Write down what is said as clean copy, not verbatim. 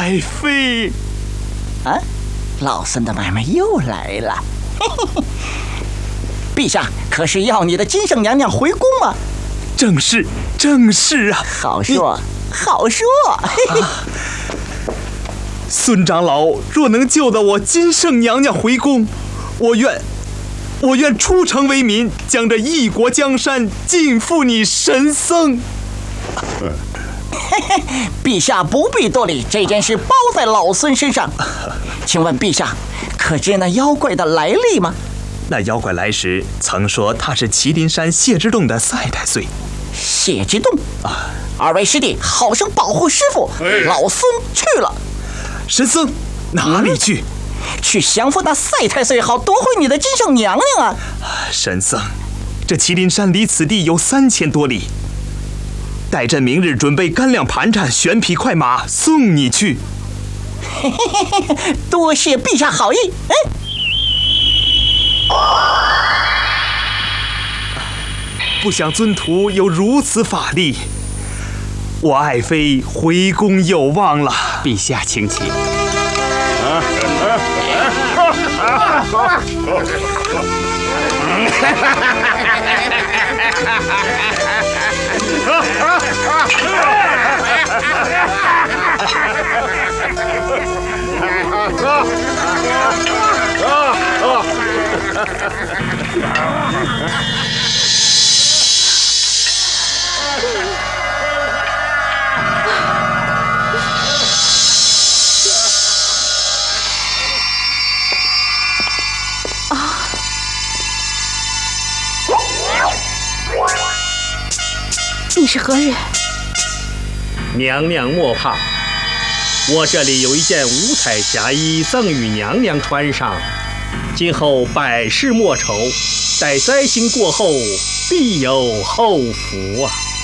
爱妃。 啊，老孙的买卖又来了。陛下可是要你的金圣娘娘回宫吗？ 正是啊。 好说好说。 孙长老若能救得我金圣娘娘回宫，我愿出城为民，将这一国江山尽付你神僧。 陛下不必多礼，这件事包在老孙身上。请问陛下，可知那妖怪的来历吗？ 那妖怪来时曾说他是麒麟山谢之洞的赛太岁。 谢之洞啊！二位师弟好生保护师傅，老孙去了。 神僧哪里去？ 去降服那赛太岁，好夺回你的金圣娘娘啊！ 神僧，这麒麟山离此地有3000多里，待朕明日准备干粮盘缠、玄匹快马送你去。 多谢陛下好意。 不想尊徒有如此法力，我爱妃回宫有望了。 陛下请起。 你是何人？ 娘娘莫怕，我这里有一件五彩霞衣赠与娘娘穿上，今后百事莫愁，待灾星过后必有后福啊。